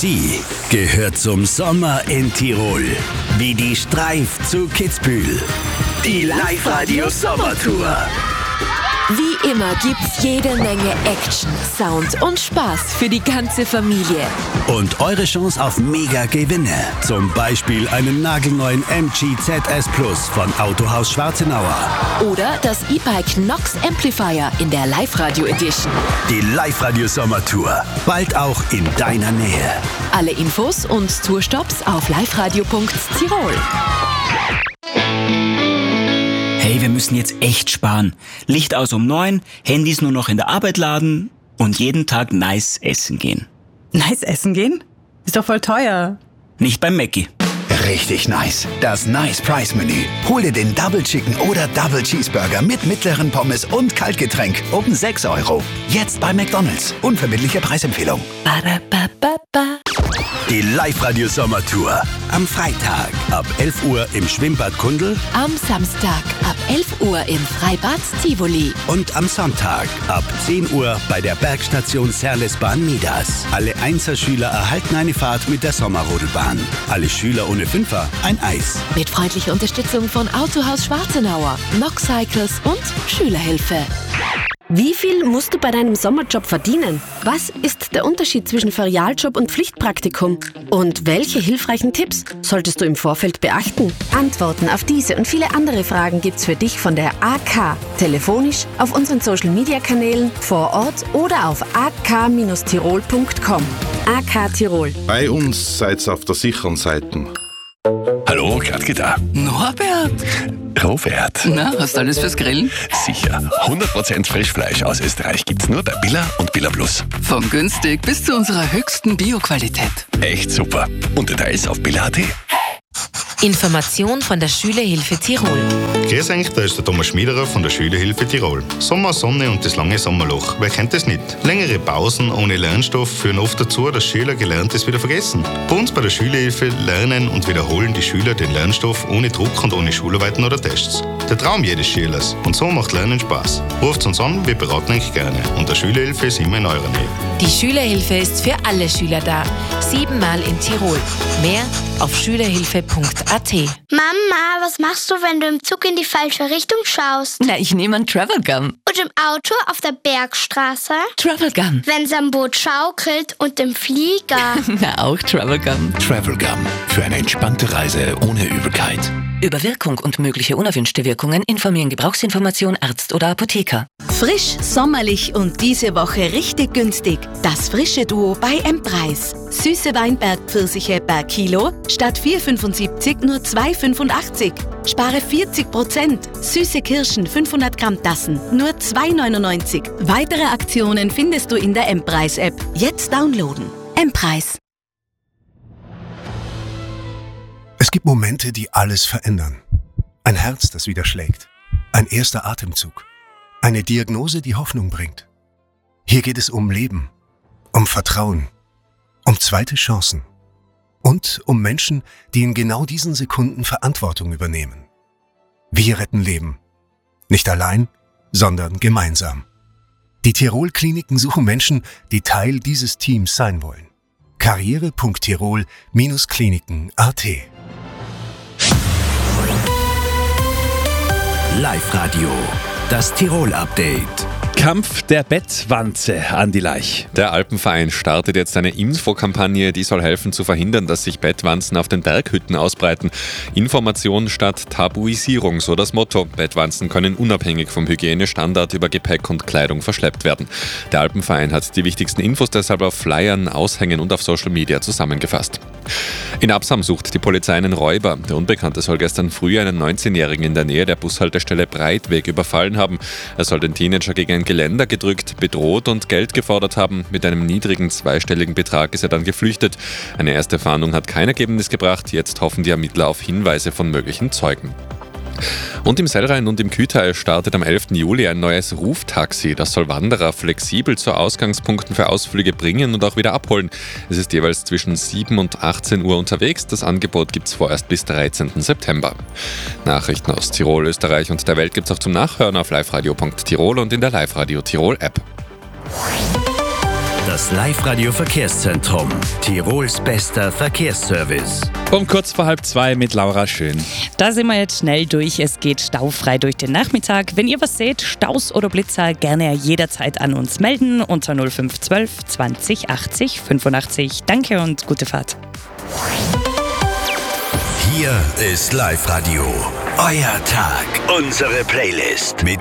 Sie gehört zum Sommer in Tirol. Wie die Streif zu Kitzbühel. Die Live-Radio Sommertour. Wie immer gibt's jede Menge Action, Sound und Spaß für die ganze Familie. Und eure Chance auf Mega-Gewinne. Zum Beispiel einen nagelneuen MG ZS Plus von Autohaus Schwarzenauer. Oder das E-Bike Nox Amplifier in der Live-Radio Edition. Die Live-Radio Sommertour. Bald auch in deiner Nähe. Alle Infos und Tourstops auf liveradio.tirol. Hey, wir müssen jetzt echt sparen. Licht aus um 9, Handys nur noch in der Arbeit laden und jeden Tag nice essen gehen. Nice essen gehen? Ist doch voll teuer. Nicht beim Mackie. Richtig nice. Das Nice-Price-Menü. Hol dir den Double Chicken oder Double Cheeseburger mit mittleren Pommes und Kaltgetränk um 6 €. Jetzt bei McDonald's. Unverbindliche Preisempfehlung. Die Live-Radio Sommertour. Am Freitag ab 11 Uhr im Schwimmbad Kundl. Am Samstag ab 11 Uhr im Freibad Tivoli. Und am Sonntag ab 10 Uhr bei der Bergstation Serlesbahn Midas. Alle Einserschüler erhalten eine Fahrt mit der Sommerrodelbahn. Alle Schüler ohne Fünfer ein Eis. Mit freundlicher Unterstützung von Autohaus Schwarzenauer, Nox Cycles und Schülerhilfe. Wie viel musst du bei deinem Sommerjob verdienen? Was ist der Unterschied zwischen Ferialjob und Pflichtpraktikum? Und welche hilfreichen Tipps solltest du im Vorfeld beachten? Antworten auf diese und viele andere Fragen gibt's für dich von der AK. Telefonisch, auf unseren Social-Media-Kanälen, vor Ort oder auf ak-tirol.com. AK Tirol. Bei uns seid ihr auf der sicheren Seite. Hallo, Gladke da. Norbert! Robert. Na, hast du alles fürs Grillen? Sicher. 100% Frischfleisch aus Österreich gibt's nur bei Billa und Billa Plus. Von günstig bis zu unserer höchsten Bioqualität. Echt super. Und Details auf billa.at. Information von der Schülerhilfe Tirol. Grüß euch, da ist der Thomas Schmiederer von der Schülerhilfe Tirol. Sommer, Sonne und das lange Sommerloch. Wer kennt das nicht? Längere Pausen ohne Lernstoff führen oft dazu, dass Schüler Gelerntes wieder vergessen. Bei uns bei der Schülerhilfe lernen und wiederholen die Schüler den Lernstoff ohne Druck und ohne Schularbeiten oder Tests. Der Traum jedes Schülers. Und so macht Lernen Spaß. Ruft uns an, wir beraten euch gerne. Und der Schülerhilfe ist immer in eurer Nähe. Die Schülerhilfe ist für alle Schüler da. 7-mal in Tirol. Mehr auf schülerhilfe.at. Mama, was machst du, wenn du im Zug in die falsche Richtung schaust? Na, ich nehme einen Travel Gun. Und im Auto auf der Bergstraße? Travel Gun. Wenn's am Boot schaukelt und im Flieger? Na, auch Travel Gun. Travel Gum. Für eine entspannte Reise ohne Übelkeit. Über Wirkung und mögliche unerwünschte Wirkungen informieren Gebrauchsinformation Arzt oder Apotheker. Frisch, sommerlich und diese Woche richtig günstig. Das frische Duo bei M-Preis. Süße Weinbergpfirsiche per Kilo statt 4,75 nur 2,85. Spare 40%. Süße Kirschen 500 Gramm Tassen nur 2,99. Weitere Aktionen findest du in der M-Preis-App. Jetzt downloaden. M-Preis. Es gibt Momente, die alles verändern. Ein Herz, das wieder schlägt. Ein erster Atemzug. Eine Diagnose, die Hoffnung bringt. Hier geht es um Leben, um Vertrauen, um zweite Chancen und um Menschen, die in genau diesen Sekunden Verantwortung übernehmen. Wir retten Leben. Nicht allein, sondern gemeinsam. Die Tirol-Kliniken suchen Menschen, die Teil dieses Teams sein wollen. karriere.tirol-kliniken.at. Live-Radio. Das Tirol-Update. Kampf der Bettwanze an die Laich. Der Alpenverein startet jetzt eine Infokampagne, die soll helfen zu verhindern, dass sich Bettwanzen auf den Berghütten ausbreiten. Information statt Tabuisierung, so das Motto. Bettwanzen können unabhängig vom Hygienestandard über Gepäck und Kleidung verschleppt werden. Der Alpenverein hat die wichtigsten Infos deshalb auf Flyern, Aushängen und auf Social Media zusammengefasst. In Absam sucht die Polizei einen Räuber. Der Unbekannte soll gestern früh einen 19-Jährigen in der Nähe der Bushaltestelle Breitweg überfallen haben. Er soll den Teenager gegen ein Geländer gedrückt, bedroht und Geld gefordert haben. Mit einem niedrigen zweistelligen Betrag ist er dann geflüchtet. Eine erste Fahndung hat kein Ergebnis gebracht. Jetzt hoffen die Ermittler auf Hinweise von möglichen Zeugen. Und im Sellrhein und im Kühtal startet am 11. Juli ein neues Ruftaxi. Das soll Wanderer flexibel zu Ausgangspunkten für Ausflüge bringen und auch wieder abholen. Es ist jeweils zwischen 7 und 18 Uhr unterwegs. Das Angebot gibt es vorerst bis 13. September. Nachrichten aus Tirol, Österreich und der Welt gibt es auch zum Nachhören auf liveradio.tirol und in der Live-Radio Tirol App. Das Live-Radio-Verkehrszentrum. Tirols bester Verkehrsservice. Um kurz vor 1:30 mit Laura Schön. Da sind wir jetzt schnell durch. Es geht staufrei durch den Nachmittag. Wenn ihr was seht, Staus oder Blitzer, gerne jederzeit an uns melden unter 0512 20 80 85. Danke und gute Fahrt. Hier ist Live-Radio. Euer Tag. Unsere Playlist mit